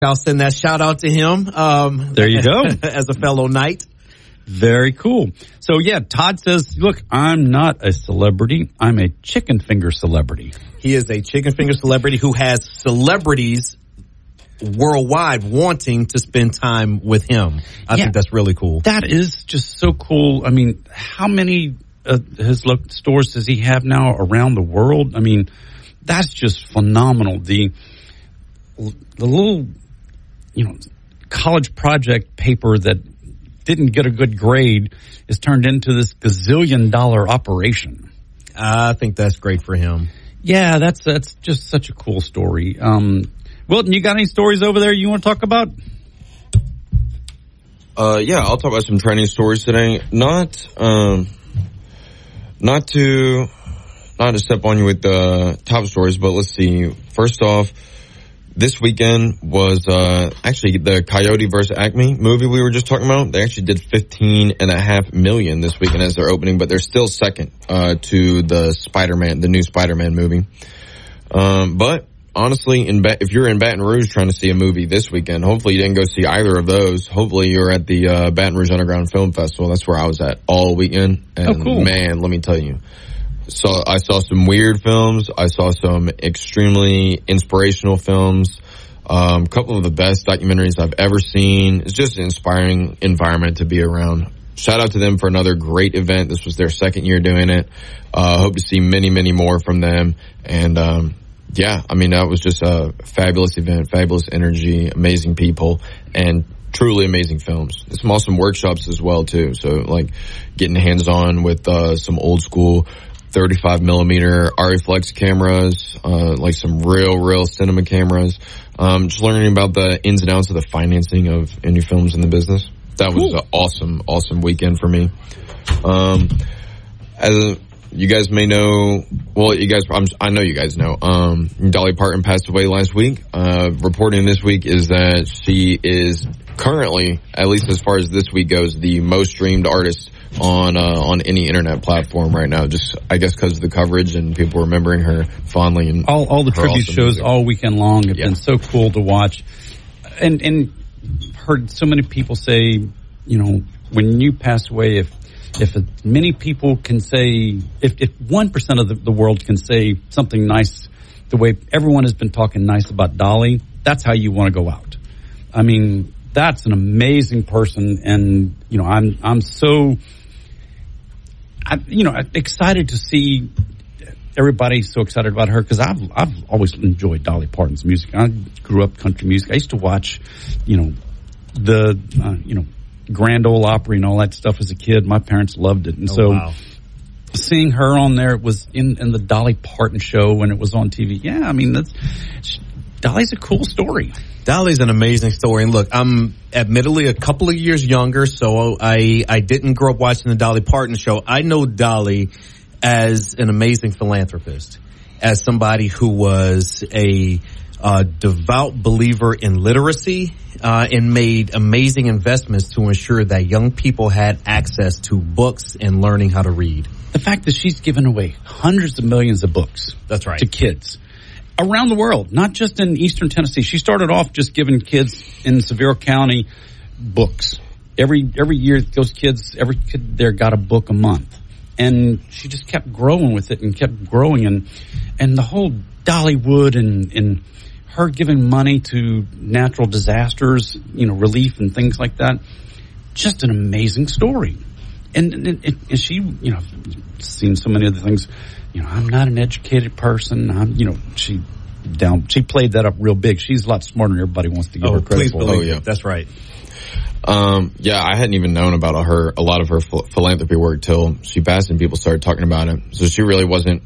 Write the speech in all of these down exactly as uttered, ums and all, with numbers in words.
I'll send that shout out to him. Um, there you go. As a fellow knight. Very cool. So, yeah, Todd says, look, I'm not a celebrity. I'm a chicken finger celebrity. He is a chicken finger celebrity who has celebrities worldwide wanting to spend time with him. I yeah, think that's really cool. That is just so cool. I mean, how many uh, his lo- stores does he have now around the world? I mean, that's just phenomenal. The the little, you know, college project paper that didn't get a good grade is turned into this gazillion dollar operation. I think that's great for him. Yeah, that's that's just such a cool story. Um, Wilton, you got any stories over there you want to talk about? Uh, yeah, I'll talk about some training stories today. Not, um, not to, not to step on you with the top stories, but let's see. First off, this weekend was, uh, actually the Coyote versus Acme movie we were just talking about. They actually did fifteen and a half million this weekend as their opening, but they're still second, uh, to the Spider-Man, the new Spider-Man movie. Um, but honestly, in ba- if you're in Baton Rouge trying to see a movie this weekend, hopefully you didn't go see either of those. Hopefully you're at the, uh, Baton Rouge Underground Film Festival. That's where I was at all weekend. And oh, cool. Man, let me tell you. So I saw some weird films. I saw some extremely inspirational films. A um, couple of the best documentaries I've ever seen. It's just an inspiring environment to be around. Shout out to them for another great event. This was their second year doing it. Uh, hope to see many, many more from them. And, um, yeah, I mean, that was just a fabulous event, fabulous energy, amazing people, and truly amazing films. There's some awesome workshops as well, too. So, like, getting hands-on with uh, some old-school thirty-five millimeter Ariflex cameras, uh, like some real, real cinema cameras. Um, just learning about the ins and outs of the financing of indie films in the business. That was cool. An awesome, awesome weekend for me. Um, as a, you guys may know, well, you guys, I'm, I know you guys know, um, Dolly Parton passed away last week. Uh, reporting this week is that she is currently, at least as far as this week goes, the most streamed artist on uh, on any internet platform right now. Just, I guess, because of the coverage and people remembering her fondly. And all, all the tribute awesome shows music. All weekend long have yeah. been so cool to watch. And and heard so many people say, you know, when you pass away, if if many people can say, if if one percent of the, the world can say something nice, the way everyone has been talking nice about Dolly, that's how you want to go out. I mean, that's an amazing person, and you know, I'm I'm so. I, you know, excited to see everybody so excited about her because I've I've always enjoyed Dolly Parton's music. I grew up country music. I used to watch, you know, the uh, you know Grand Ole Opry and all that stuff as a kid. My parents loved it, and oh, so wow. seeing her on there, it was in in the Dolly Parton show when it was on T V. Yeah, I mean that's she, Dolly's a cool story. Dolly's an amazing story. And look, I'm admittedly a couple of years younger, so I, I didn't grow up watching the Dolly Parton show. I know Dolly as an amazing philanthropist, as somebody who was a uh, devout believer in literacy uh, and made amazing investments to ensure that young people had access to books and learning how to read. The fact that she's given away hundreds of millions of books That's right. to kids around the world, not just in Eastern Tennessee. She started off just giving kids in Sevier County books. Every every year, those kids, every kid there got a book a month. And she just kept growing with it and kept growing. And and the whole Dollywood and, and her giving money to natural disasters, you know, relief and things like that, just an amazing story. And, and, and she, you know, seen so many other things. You know, I'm not an educated person. I'm, you know, she down. She played that up real big. She's a lot smarter than everybody wants to give oh, her credit please for. Believe oh, yeah. it. That's right. Um, yeah, I hadn't even known about her, a lot of her ph- philanthropy work till she passed and people started talking about it. So she really wasn't,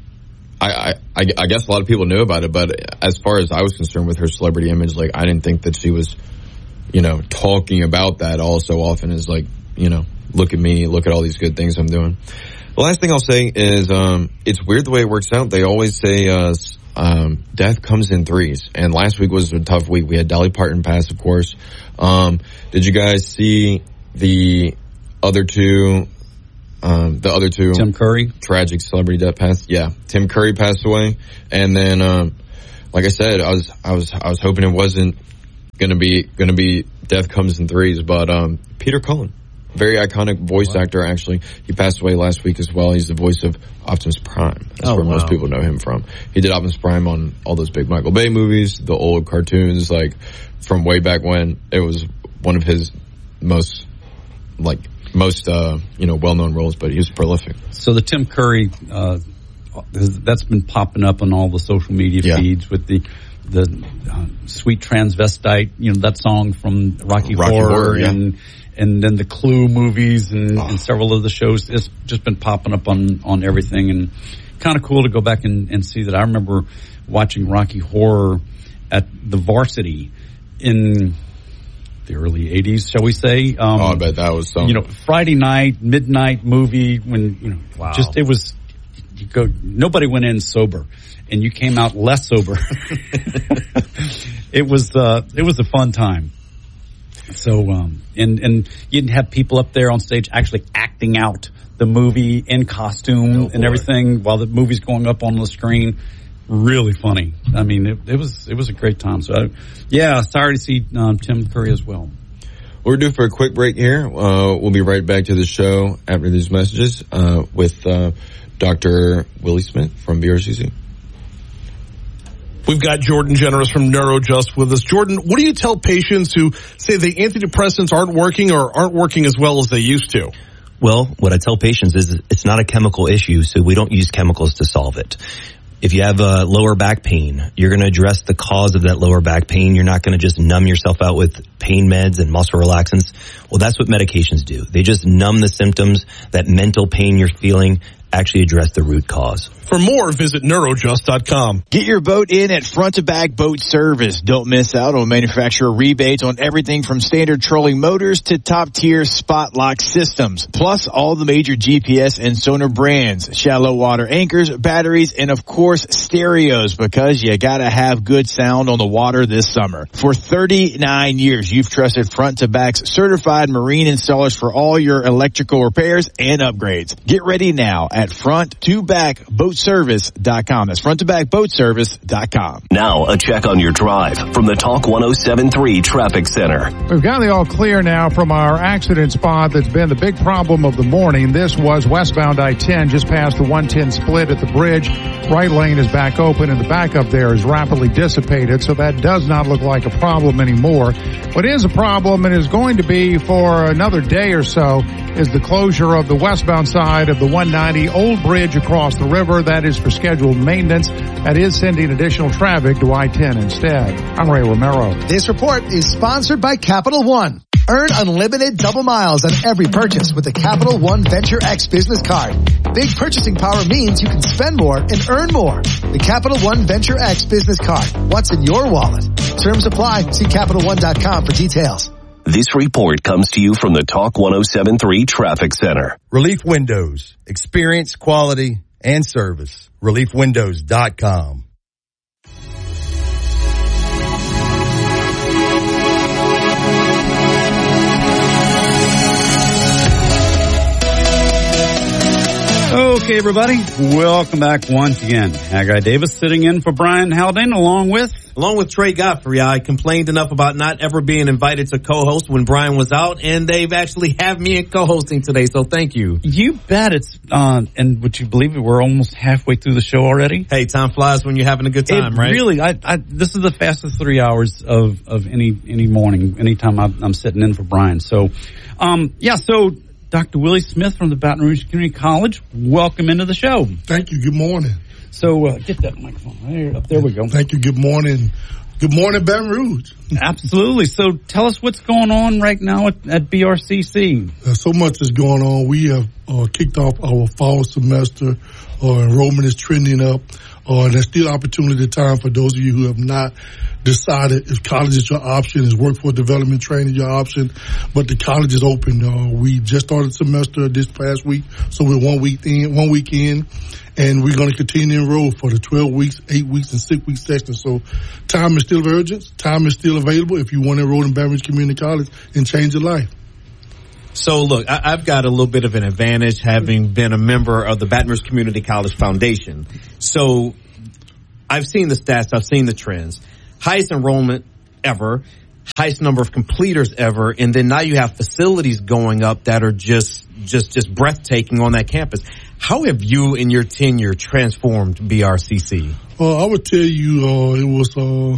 I, I, I guess a lot of people knew about it, but as far as I was concerned with her celebrity image, like, I didn't think that she was, you know, talking about that all so often as like, you know, look at me, look at all these good things I'm doing. The last thing I'll say is, um, it's weird the way it works out. They always say, uh, um, death comes in threes. And last week was a tough week. We had Dolly Parton pass, of course. Um, did you guys see the other two, um, the other two? Tim Curry? Tragic celebrity death pass? Yeah. Tim Curry passed away. And then, um, like I said, I was, I was, I was hoping it wasn't gonna be gonna be Death Comes in Threes. But um, Peter Cullen, very iconic voice wow. actor. Actually, he passed away last week as well. He's the voice of Optimus Prime. That's oh, where wow. most people know him from. He did Optimus Prime on all those big Michael Bay movies, the old cartoons, like from way back when. It was one of his most like most uh, you know well known roles, but he was prolific. So the Tim Curry, uh, that's been popping up on all the social media yeah. feeds with the. The uh, Sweet Transvestite, you know, that song from Rocky, Rocky Horror, Horror yeah. and and then the Clue movies and, oh. and several of the shows. It's just been popping up on, on everything, and kind of cool to go back and, and see that. I remember watching Rocky Horror at the Varsity in the early eighties, shall we say. Um, oh, I bet that was some. You know, Friday night, midnight movie when, you know, wow. just, it was, you go, nobody went in sober. And you came out less sober. It was uh, it was a fun time. So um, and and you didn't have people up there on stage actually acting out the movie in costume oh, and everything while the movie's going up on the screen. Really funny. I mean, it, it was it was a great time. So I, yeah, sorry to see um, Tim Curry as well. We're due for a quick break here. Uh, we'll be right back to the show after these messages uh, with uh, Doctor Willie Smith from B R C C. We've got Jordan Generous from NeuroJust with us. Jordan, what do you tell patients who say the antidepressants aren't working or aren't working as well as they used to? Well, what I tell patients is it's not a chemical issue, so we don't use chemicals to solve it. If you have a lower back pain, you're going to address the cause of that lower back pain. You're not going to just numb yourself out with pain meds and muscle relaxants. Well, that's what medications do. They just numb the symptoms. That mental pain you're feeling, actually address the root cause. For more, visit neurojust dot com. Get your boat in at Front to Back Boat Service. Don't miss out on manufacturer rebates on everything from standard trolling motors to top-tier spot lock systems. Plus, all the major G P S and sonar brands, shallow water anchors, batteries, and of course, stereos, because you gotta have good sound on the water this summer. For thirty-nine years, you've trusted Front to Back's certified marine installers for all your electrical repairs and upgrades. Get ready now at front to back boat service dot com. That's front to back boat service dot com. Now, a check on your drive from the Talk one oh seven point three Traffic Center. We've got the all clear now from our accident spot that's been the big problem of the morning. This was westbound I ten, just past the one ten split at the bridge. Right lane is back open, and the backup there is rapidly dissipated, so that does not look like a problem anymore. What is a problem, and is going to be for another day or so, is the closure of the westbound side of the one ninety Old Bridge across the river. That is for scheduled maintenance. That is sending additional traffic to I ten instead. I'm Ray Romero. This report is sponsored by Capital One. Earn unlimited double miles on every purchase with the Capital One Venture X business card. Big purchasing power means you can spend more and earn more. The Capital One Venture X business card. What's in your wallet? Terms apply. See Capital One dot com for details. This report comes to you from the Talk one oh seven point three Traffic Center. Relief Windows. Experience, quality, and service. relief windows dot com. Okay, everybody, welcome back once again. Haggai Davis sitting in for Brian Haldane, along with... Along with Trey Godfrey. I complained enough about not ever being invited to co-host when Brian was out, and they've actually have me in co-hosting today, so thank you. You bet. It's, uh, and would you believe it, we're almost halfway through the show already? Hey, time flies when you're having a good time, it right? Really, I, I, this is the fastest three hours of, of any, any morning, anytime I'm, I'm sitting in for Brian. So, um, yeah, so... Doctor Willie Smith from the Baton Rouge Community College, welcome into the show. Thank you. Good morning. So uh, get that microphone right here. Up there we go. Thank you. Good morning. Good morning, Baton Rouge. Absolutely. So tell us what's going on right now at, at B R C C. Uh, so much is going on. We have uh, kicked off our fall semester. Uh, enrollment is trending up. Uh, there's still opportunity time for those of you who have not decided if college is your option, is workforce development training your option, but the college is open. Uh, we just started semester this past week, so we're one week in, one week in, and we're going to continue to enroll for the twelve weeks, eight weeks, and six week sessions. So time is still urgent. Time is still available if you want to enroll in Baton Rouge Community College and change your life. So, look, I, I've got a little bit of an advantage having been a member of the Baton Rouge Community College Foundation. So I've seen the stats. I've seen the trends. Highest enrollment ever. highest number of completers ever, and then now you have facilities going up that are just just just breathtaking on that campus. How have you, in your tenure, transformed B R C C? Well, I would tell you uh, it was uh,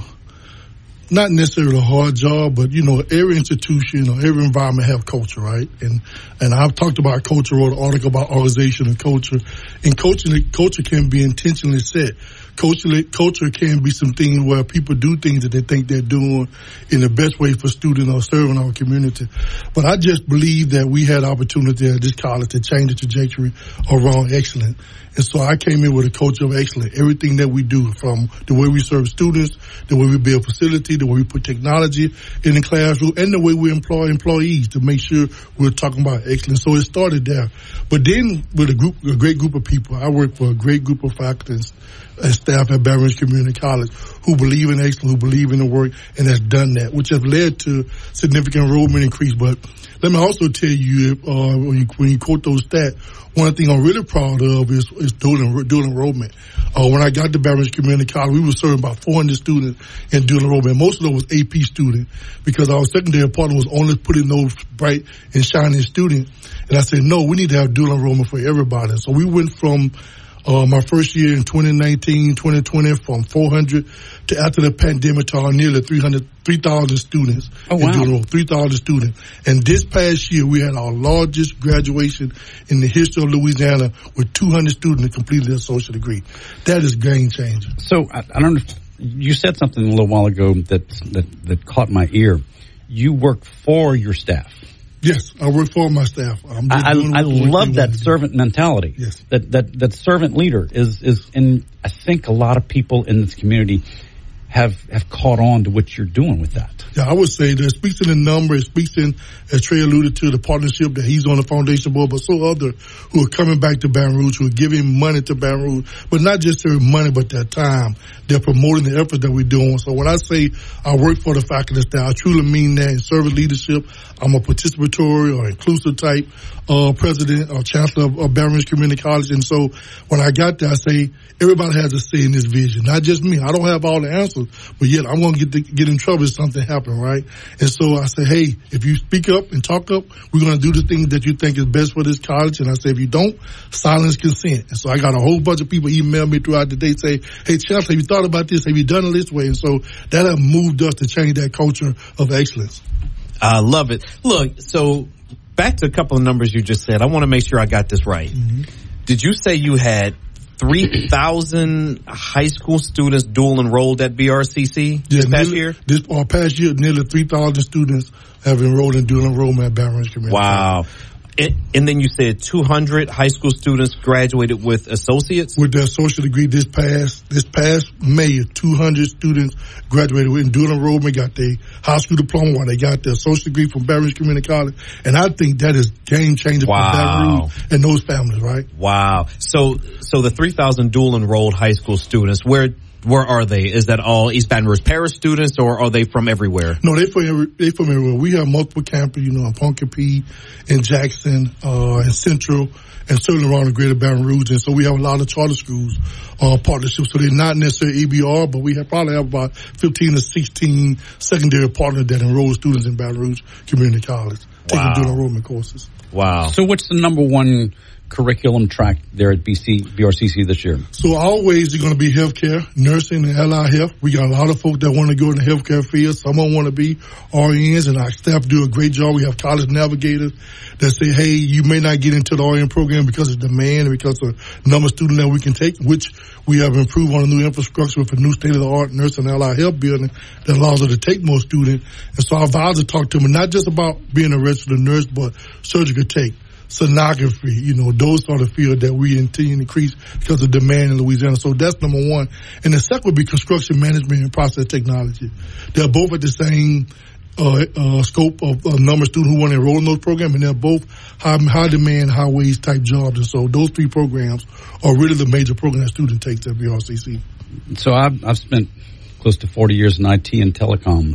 not necessarily a hard job, but, you know, every institution or every environment have culture, right? And and I've talked about culture, wrote an article about organization and culture. And coaching, culture can be intentionally set. Culture, culture can be some things where people do things that they think they're doing in the best way for students or serving our community. But I just believe that we had opportunity at this college to change the trajectory around excellence. And so I came in with a culture of excellence. Everything that we do, from the way we serve students, the way we build facility, the way we put technology in the classroom, and the way we employ employees to make sure we're talking about excellence. So it started there. But then with a group, a great group of people, I work for a great group of faculty and staff at Baton Rouge Community College who believe in excellence, who believe in the work, and has done that, which has led to significant enrollment increase. But let me also tell you, uh, when you, when you quote those stats, one thing I'm really proud of is, is dual, dual enrollment. Uh, when I got to Baton Rouge Community College, we were serving about four hundred students in dual enrollment. Most of them was A P students because our secondary partner was only putting those bright and shining students. And I said, no, we need to have dual enrollment for everybody. So we went from Uh, my first year in twenty nineteen, twenty twenty, from four hundred to after the pandemic to nearly three hundred, three thousand students. Oh, wow. three thousand students. And this past year, we had our largest graduation in the history of Louisiana with two hundred students that completed their associate degree. That is game changer. So I, I don't know. If you said something a little while ago that, that, that caught my ear. You work for your staff. Yes, I work for my staff. I'm I, I love that servant do. mentality. Yes. That, that, that servant leader is, is, and I think a lot of people in this community have, have caught on to what you're doing with that. Yeah, I would say that it speaks in the number, it speaks in, as Trey alluded to, the partnership that he's on the foundation board, but so other who are coming back to Baton Rouge, who are giving money to Baton Rouge, but not just their money, but their time. They're promoting the effort that we're doing. So when I say I work for the faculty staff, I truly mean that in servant leadership. I'm a participatory or inclusive type uh, president or chancellor of, of Baton Rouge Community College. And so when I got there, I say everybody has a say in this vision, not just me. I don't have all the answers, but yet I'm going to get to, get in trouble if something happens, right? And so I say, hey, if you speak up and talk up, we're going to do the things that you think is best for this college. And I say, if you don't, silence consent. And so I got a whole bunch of people email me throughout the day say, hey, Chancellor, have you thought about this? Have you done it this way? And so that have moved us to change that culture of excellence. I love it. Look, so back to a couple of numbers you just said. I want to make sure I got this right. Mm-hmm. Did you say you had three thousand high school students dual enrolled at B R C C this yeah, past nearly, year? This uh, past year, nearly three thousand students have enrolled in dual enrollment at Baton Rouge Community. Wow. And, and then you said two hundred high school students graduated with associates? With their associate degree this past, this past May, two hundred students graduated with dual enrollment, got their high school diploma while they got their associate degree from Baton Rouge Community College. And I think that is game changer wow. for Baton Rouge and those families, right? Wow. So, so the three thousand dual enrolled high school students, where, Where are they? Is that all East Baton Rouge Parish students, or are they from everywhere? No, they from every, they from everywhere. We have multiple campuses, you know, in Ponca-Pee, in Jackson, uh, in Central, and certainly around the greater Baton Rouge. And so we have a lot of charter schools uh, partnerships. So they're not necessarily E B R, but we have probably have about fifteen to sixteen secondary partners that enroll students in Baton Rouge Community College, taking wow. dual enrollment courses. Wow. So what's the number one curriculum track there at B C, B R C C this year? So always it's going to be healthcare, nursing, and allied health. We got a lot of folks that want to go in the healthcare field. Some want to be R Ns, and our staff do a great job. We have college navigators that say, hey, you may not get into the R N program because of demand and because of the number of students that we can take, which we have improved on a new infrastructure with a new state-of-the-art nursing and allied health building that allows us to take more students. And so our advisors talk to them, not just about being a registered nurse, but surgical tech, sonography, you know, those are the fields that we intend to increase because of demand in Louisiana. So that's number one. And the second would be construction management and process technology. They're both at the same uh, uh, scope of uh, number of students who want to enroll in those programs, and they're both high, high demand, high wage type jobs. And so those three programs are really the major programs that student takes at B R C C. So I've, I've spent close to forty years in I T and telecom.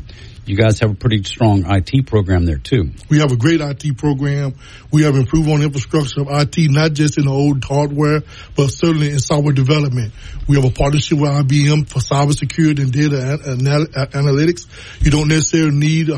you guys have a pretty strong I T program there too. We have a great I T program. We have improved on infrastructure of I T, not just in the old hardware, but certainly in software development. We have a partnership with I B M for cybersecurity and data anal- analytics. You don't necessarily need